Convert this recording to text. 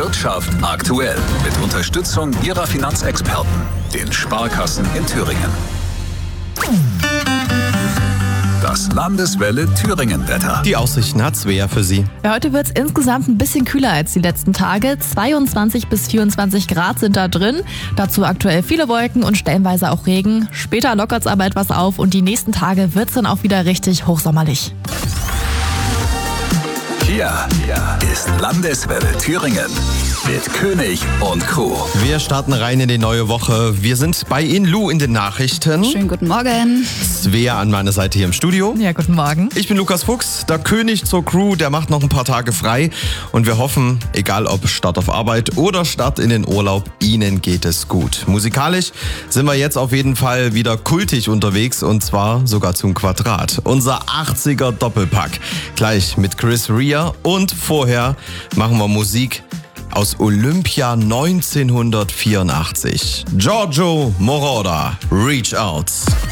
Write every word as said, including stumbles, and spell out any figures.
Wirtschaft aktuell mit Unterstützung Ihrer Finanzexperten, den Sparkassen in Thüringen. Das Landeswelle Thüringen-Wetter. Die Aussichten hat Svea für Sie. Ja, heute wird es insgesamt ein bisschen kühler als die letzten Tage. zweiundzwanzig bis vierundzwanzig Grad sind da drin. Dazu aktuell viele Wolken und stellenweise auch Regen. Später lockert es aber etwas auf und die nächsten Tage wird es dann auch wieder richtig hochsommerlich. Hier, hier ist Landeswelle Thüringen mit König und Crew. Wir starten rein in die neue Woche. Wir sind bei Ihnen, Lu, in den Nachrichten. Schönen guten Morgen. Svea an meiner Seite hier im Studio. Ja, guten Morgen. Ich bin Lukas Fuchs, der König zur Crew, der macht noch ein paar Tage frei. Und wir hoffen, egal ob Start auf Arbeit oder Start in den Urlaub, Ihnen geht es gut. Musikalisch sind wir jetzt auf jeden Fall wieder kultig unterwegs und zwar sogar zum Quadrat. Unser achtziger Doppelpack. Gleich mit Chris Rea und vorher machen wir Musik aus Olympia neunzehnhundertvierundachtzig. Giorgio Moroder, Reach Out.